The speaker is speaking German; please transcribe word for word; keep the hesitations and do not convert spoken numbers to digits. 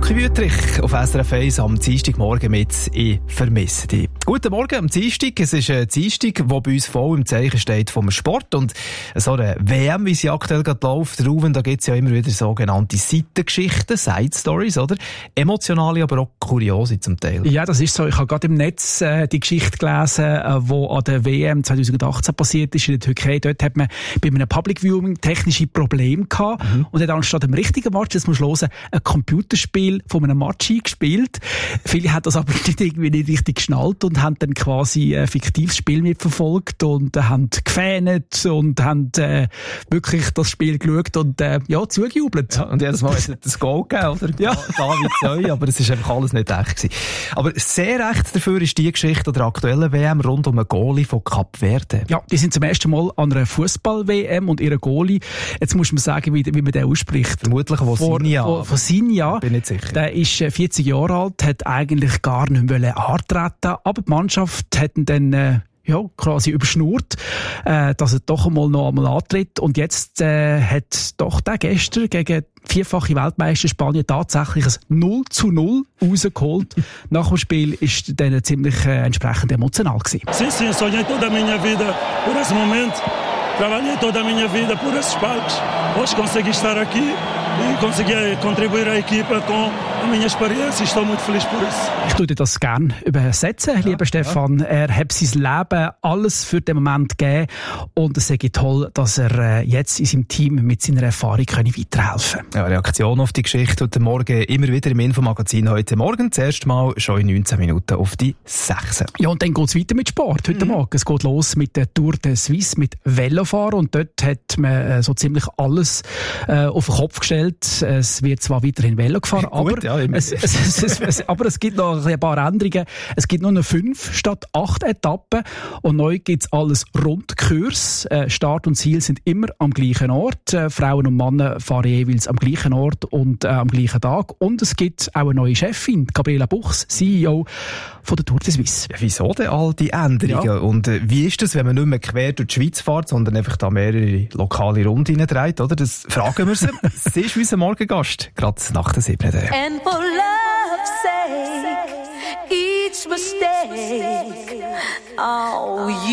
Lucky Wüttrich auf S R F eins am Dienstagmorgen mit «Ich vermisse dich». Guten Morgen am Dienstag. Es ist ein Dienstag, der bei uns voll im Zeichen steht vom Sport. Und so eine W M, wie sie aktuell gerade läuft, Ruven, da gibt es ja immer wieder sogenannte Seitengeschichten, Side-Stories, oder? Emotionale, aber auch kuriose zum Teil. Ja, das ist so. Ich habe gerade im Netz äh, die Geschichte gelesen, äh, die an der W M zwanzig achtzehn passiert ist in der Türkei. Dort hat man bei einem Public Viewing technische Probleme gehabt mhm. und hat anstatt dem richtigen Match, das muss man hören, ein Computerspiel von einem Match eingespielt. Viele haben das aber nicht irgendwie nicht richtig geschnallt und haben dann quasi ein fiktives Spiel mitverfolgt und äh, haben gefähnet und haben äh, wirklich das Spiel geschaut und äh, ja, zugejubelt. Ja, und jedes Mal hat es das Goal gegeben, oder? Ja. David Zeu, aber es ist einfach alles nicht echt gewesen. Aber sehr echt dafür ist die Geschichte der aktuellen W M rund um einen Goalie von Kap Verde. Ja, die sind zum ersten Mal an einer Fußball-W M und ihre Goalie, jetzt muss man sagen, wie, wie man den ausspricht. Vermutlich von Sinja. Von Sinja. Bin nicht sicher. Der ist vierzig Jahre alt, hat eigentlich gar nicht mehr antreten, aber die Mannschaft hat ihn dann äh, ja, quasi überschnurrt, äh, dass er doch einmal noch einmal antritt. Und jetzt äh, hat doch der gestern gegen vierfache Weltmeister Spanien tatsächlich ein null zu null rausgeholt. Nach dem Spiel ist dann ziemlich äh, entsprechend emotional gewesen. Sim, sim, sonhei toda a minha vida por esse momento. Trabalhei toda a minha vida por esses palcos. Hoje consegui estar aqui e consegui contribuir à equipa com a minha experiência. Estou muito feliz por isso. Ich tue dir das gerne übersetzen, ja, lieber Stefan. Ja. Er hat sein Leben alles für den Moment gegeben und es sei toll, dass er äh, jetzt in seinem Team mit seiner Erfahrung können weiterhelfen kann. Ja, Reaktion auf die Geschichte heute Morgen immer wieder im Infomagazin heute Morgen. Zuerst mal schon in neunzehn Minuten auf die sechs. Ja, und dann geht es weiter mit Sport heute mhm. Morgen. Es geht los mit der Tour de Suisse, mit Velofahren und dort hat man äh, so ziemlich alles äh, auf den Kopf gestellt. Es wird zwar weiterhin Velo gefahren, aber, Gut, ja, es, es, es, es, es, aber es gibt noch ein paar Änderungen. Es gibt nur noch fünf statt acht Etappen und neu gibt es alles Rundkurs. Äh, Start und Ziel sind immer am gleichen Ort. Äh, Frauen und Männer fahren jeweils am gleichen Ort und äh, am gleichen Tag. Und es gibt auch eine neue Chefin, Gabriela Buchs, C E O von der Tour de Suisse. Ja, wieso denn all die Änderungen? Ja. Und äh, wie ist das, wenn man nicht mehr quer durch die Schweiz fährt, sondern einfach da mehrere lokale Runden dreht, oder? Das fragen wir sie. Sie ist unser Morgengast, gerade nach der siebten. And for love's sake, each mistake, oh, you